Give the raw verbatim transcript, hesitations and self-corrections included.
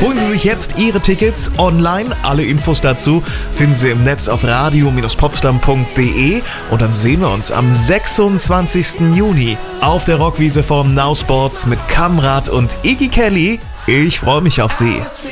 Holen Sie sich jetzt Ihre Tickets online. Alle Infos dazu finden Sie im Netz auf radio Potsdam punkt de. Und dann sehen wir uns am sechsundzwanzigsten Juni auf der Rockwiese vom Now Sports mit Kamrat und Iggy Kelly. Ich freue mich auf Sie.